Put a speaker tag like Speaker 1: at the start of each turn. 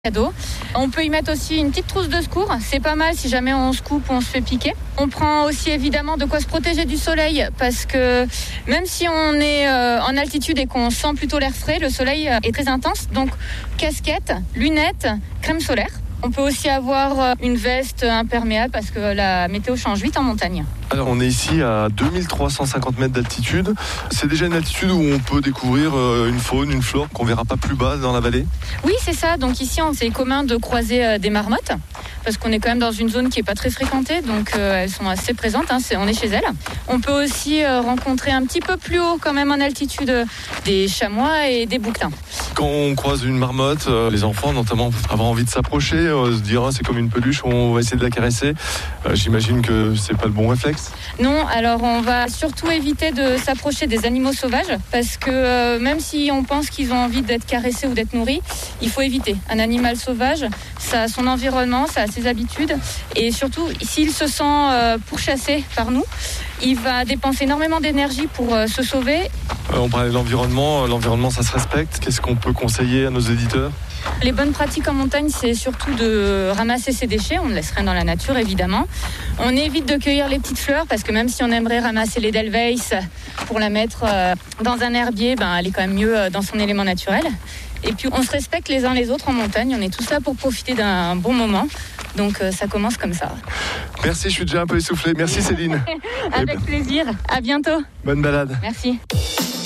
Speaker 1: Cadeau. On peut y mettre aussi une petite trousse de secours, c'est pas mal si jamais on se coupe ou on se fait piquer. On prend aussi évidemment de quoi se protéger du soleil parce que même si on est en altitude et qu'on sent plutôt l'air frais, le soleil est très intense. Donc casquette, lunettes, crème solaire. On peut aussi avoir une veste imperméable parce que la météo change vite en montagne.
Speaker 2: Alors on est ici à 2350 mètres d'altitude. C'est déjà une altitude où on peut découvrir une faune, une flore qu'on verra pas plus bas dans la vallée.
Speaker 1: Oui, c'est ça. Donc ici, c'est commun de croiser des marmottes parce qu'on est quand même dans une zone qui est pas très fréquentée. Donc elles sont assez présentes, on est chez elles. On peut aussi rencontrer un petit peu plus haut quand même en altitude des chamois et des bouquetins.
Speaker 2: Quand on croise une marmotte, les enfants notamment avoir envie de s'approcher, se dire c'est comme une peluche, on va essayer de la caresser. J'imagine que c'est pas le bon réflexe.
Speaker 1: Non, alors on va surtout éviter de s'approcher des animaux sauvages parce que même si on pense qu'ils ont envie d'être caressés ou d'être nourris, il faut éviter. Un animal sauvage, ça a son environnement, ça a ses habitudes et surtout s'il se sent pourchassé par nous, il va dépenser énormément d'énergie pour se sauver.
Speaker 2: On parlait de l'environnement ça se respecte. Qu'est-ce qu'on peut conseiller à nos éditeurs ?
Speaker 1: Les bonnes pratiques en montagne, c'est surtout de ramasser ses déchets. On ne laisse rien dans la nature, évidemment. On évite de cueillir les petites fleurs parce que même si on aimerait ramasser l'Edelweiss pour la mettre dans un herbier, elle est quand même mieux dans son élément naturel. Et puis, on se respecte les uns les autres en montagne. On est tous là pour profiter d'un bon moment. Donc, ça commence comme ça.
Speaker 2: Merci, je suis déjà un peu essoufflé. Merci Céline.
Speaker 1: Avec plaisir. À bientôt.
Speaker 2: Bonne balade.
Speaker 1: Merci.